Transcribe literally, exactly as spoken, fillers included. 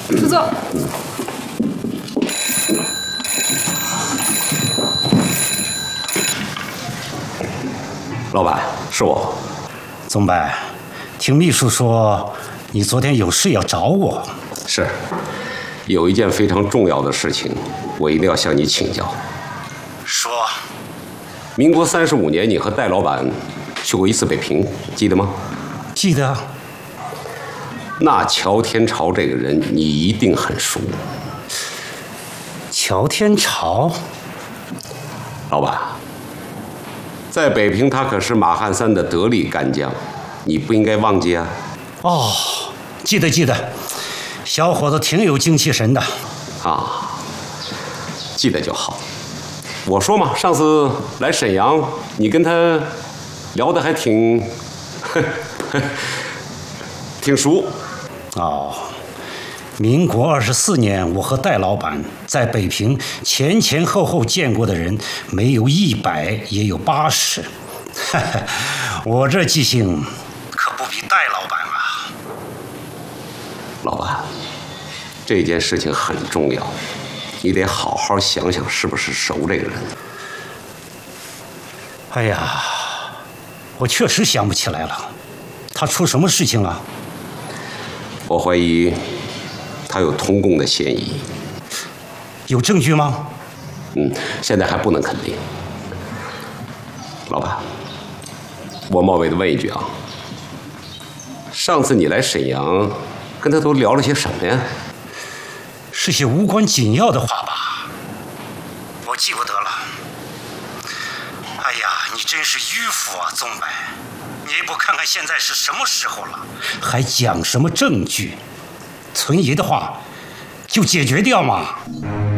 副座。 老板，是我。 宗白，听秘书说你昨天有事要找我。 是，有一件非常重要的事情，我一定要向你请教。 说。 民国三十五年，你和戴老板去过一次北平，记得吗？ 记得。 那乔天朝这个人，你一定很熟。 乔天朝， 老板，在北平他可是马汉三的得力干将，你不应该忘记啊。 哦，记得记得，小伙子挺有精气神的。 啊，记得就好。我说嘛，上次来沈阳，你跟他聊得还挺，挺熟。 哦，民国二十四年，我和戴老板在北平前前后后见过的人，没有一百也有八十。我这记性可不比戴老板啊。 老板，这件事情很重要，你得好好想想是不是熟这个人。 哎呀，我确实想不起来了，他出什么事情了？ 我怀疑他有通共的嫌疑。 有证据吗？ 嗯，现在还不能肯定。老板，我冒昧的问一句啊，上次你来沈阳，跟他都聊了些什么呀？ 是些无关紧要的话吧？我记不得了。哎呀，你真是迂腐啊，宗白！你也不看看现在是什么时候了，还讲什么证据？存疑的话，就解决掉嘛。